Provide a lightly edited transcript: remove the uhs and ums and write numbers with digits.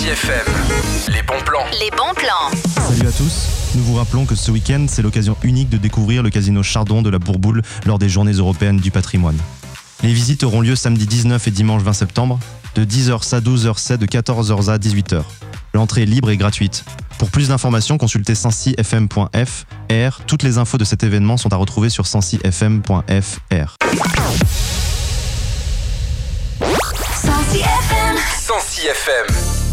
FM, les bons plans. Les bons plans. Salut à tous, nous vous rappelons que ce week-end, c'est l'occasion unique de découvrir le casino Chardon de la Bourboule lors des Journées européennes du patrimoine. Les visites auront lieu samedi 19 et dimanche 20 septembre, de 10h à 12h, de 14h à 18h. L'entrée est libre et gratuite. Pour plus d'informations, consultez 106fm.fr. Toutes les infos de cet événement sont à retrouver sur 106fm.fr. 106 FM. 106 FM.